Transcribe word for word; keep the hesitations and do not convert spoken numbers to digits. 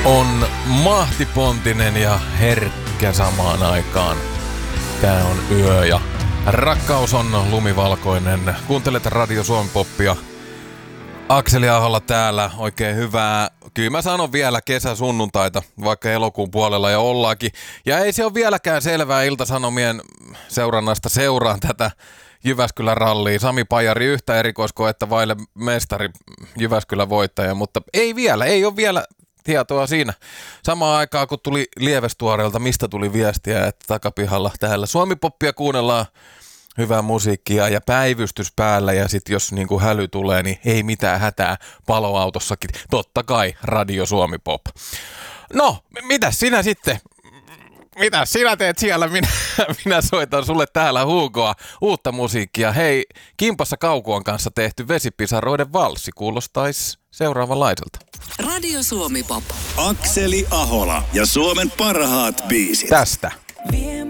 On mahtipontinen ja herkkä samaan aikaan. Tää on yö ja rakkaus on lumivalkoinen. Kuuntelet Radio Suomi Poppia. Akseli Aholla täällä, oikein hyvää. Kyllä mä sanon vielä kesäsunnuntaita, vaikka elokuun puolella jo ollaakin. Ja ei se ole vieläkään selvää Ilta-Sanomien seurannasta seuraan tätä Jyväskylän rallia. Sami Pajari yhtä erikoiskoetta vaille mestari Jyväskylän voittaja, mutta ei vielä, ei ole vielä tietoa siinä. Samaan aikaan kun tuli Lievestuoreelta, mistä tuli viestiä, että takapihalla täällä Suomi-poppia kuunnellaan hyvää musiikkia ja päivystys päällä ja sit jos niinku häly tulee, niin ei mitään hätää paloautossakin. Totta kai Radio Suomi Pop. No, mitäs sinä sitten? Mitä sinä teet siellä? Minä, minä soitan sulle täällä huukoa uutta musiikkia. Hei, Kimpassa Kaukoon kanssa tehty Vesipisaroiden valssi kuulostaisi seuraavanlaiselta. Radio Suomi Pop. Akseli Ahola ja Suomen parhaat biisit. Tästä.